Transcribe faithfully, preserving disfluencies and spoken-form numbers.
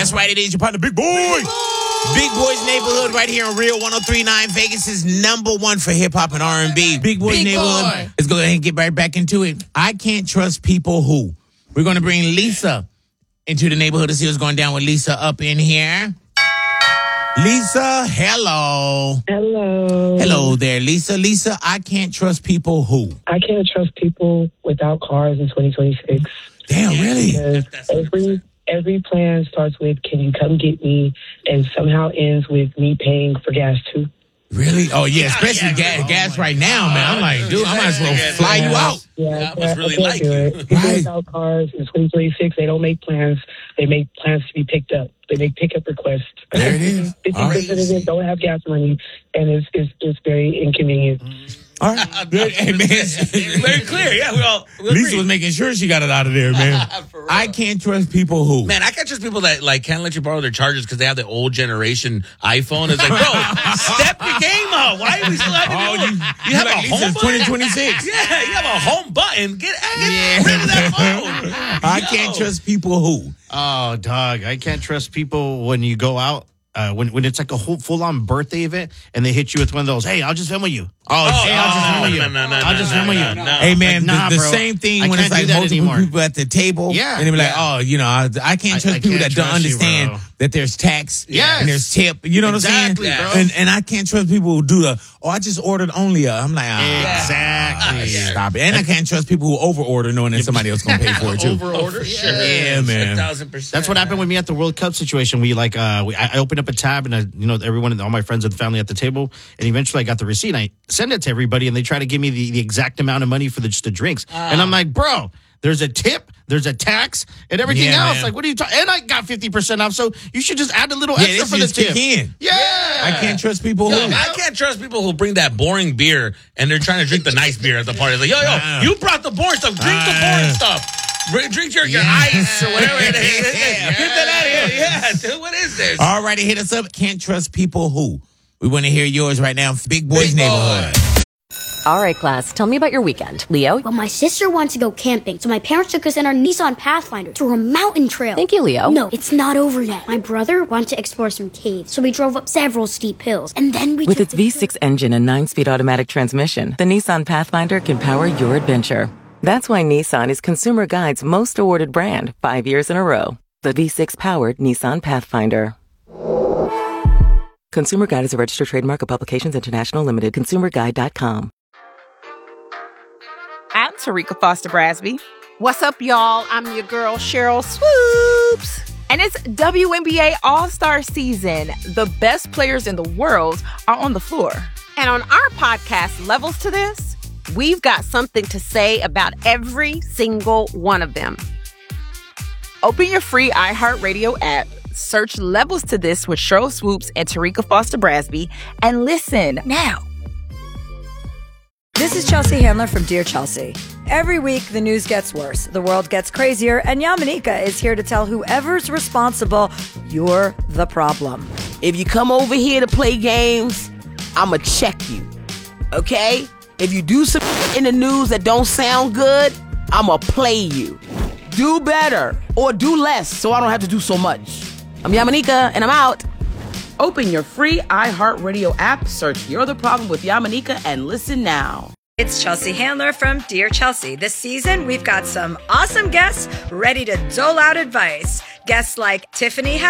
That's right, it is your partner, Big Boy. Big Boy. Big Boy's Neighborhood right here on Real one oh three point nine, Vegas' number one for hip-hop and R and B. Big Boy's Big Neighborhood. Boy. Let's go ahead and get right back into it. I can't trust people who. We're going to bring Lisa into the neighborhood to see what's going down with Lisa up in here. Lisa, hello. Hello. Hello there, Lisa. Lisa, I can't trust people who? I can't trust people without cars in twenty twenty-six. Damn, really? Because every, every plan starts with, can you come get me? And somehow ends with me paying for gas, too. Really? Oh, yeah, especially yeah, gas, oh gas right now, man. I'm like, dude, I might as well fly you out. Yeah, yeah I must really I like you. you. People Right. without cars in twenty twenty-six, they don't make plans. They make plans to be picked up. They make pickup requests. There it is. fifty percent of them don't have gas money, and it's, it's, it's very inconvenient. All right. Good. Hey, man. Very clear. Yeah, we all. We Lisa agree. was making sure she got it out of there, man. I can't trust people who. Man, I can't trust people that like can't let you borrow their chargers because they have the old generation iPhone. It's like, bro, step your game up. Why are we still having Oh, you? you, You have like a Lisa's home button? twenty twenty-six. Yeah, you have a home button. Get, get Yeah. rid of that phone. I Yo. can't trust people who. Oh, dog, I can't trust people when you go out. Uh, when when it's like a whole full on birthday event and they hit you with one of those, hey, I'll just Venmo you. Oh, Oh, hey, no, I'll just no, Venmo you. no, no, no, I'll just no, Venmo no, you. no, no. Hey, man, Like, nah, the, the bro. same thing I when it's can't like do that multiple anymore. people at the table. Yeah. And they be like, Yeah. oh, you know, I, I can't I- trust I people can't that don't trust you, understand bro. that there's tax Yes. and there's tip. You know what Exactly, I'm saying? bro. And, and I can't trust people who do the, oh, I just ordered only a. I'm like, ah. Exactly. Stop it. And I can't trust people who over order knowing that somebody else going to pay for it, too. Over order? Sure. Yeah, man. one thousand percent. That's what happened with me at the World Cup situation. We like, uh, we, I I opened up a tab and I, you know, everyone, all my friends and family at the table, and eventually I got the receipt. And I send it to everybody, and they try to give me the, the exact amount of money for the, just the drinks, uh, and I'm like, bro, there's a tip, there's a tax, and everything Yeah, else. man. Like, what are you talking? And I got fifty percent off, so you should just add a little Yeah, extra they for the should just tip. kick in. Yeah. I can't trust people Yo, who. I can't trust people who bring that boring beer and they're trying to drink the nice beer at the party. It's like, yo, yo, Nah. you brought the boring stuff. Drink the Nah. boring stuff. Drink, drink your, your Yeah. ice or whatever it is. Yeah. Get that out of here. Yeah, dude, what is this? All righty, hit us up. Can't trust people who. We want to hear yours right now. Big Boy's Big Boy. Neighborhood. All right, class, tell me about your weekend. Leo? Well, my sister wants to go camping, so my parents took us in our Nissan Pathfinder to a mountain trail. Thank you, Leo. No, it's not over yet. My brother wanted to explore some caves, so we drove up several steep hills, and then we With took its the V six engine and nine-speed automatic transmission, the Nissan Pathfinder can power your adventure. That's why Nissan is Consumer Guide's most awarded brand five years in a row. The V six-powered Nissan Pathfinder. Consumer Guide is a registered trademark of Publications International Limited. consumer guide dot com. I'm Tarika Foster Brasby. What's up, y'all? I'm your girl, Cheryl Swoops. And it's W N B A All-Star Season. The best players in the world are on the floor. And on our podcast, Levels to This, we've got something to say about every single one of them. Open your free iHeartRadio app, search Levels to This with Cheryl Swoops and Tarika Foster Brasby, and listen now. This is Chelsea Handler from Dear Chelsea. Every week, the news gets worse, the world gets crazier, and Yamanika is here to tell whoever's responsible, you're the problem. If you come over here to play games, I'ma check you, okay? If you do some in the news that don't sound good, I'ma play you. Do better, or do less, so I don't have to do so much. I'm Yamanika, and I'm out. Open your free iHeartRadio app, search You're the Problem with Yamanika, and listen now. It's Chelsea Handler from Dear Chelsea. This season, we've got some awesome guests ready to dole out advice. Guests like Tiffany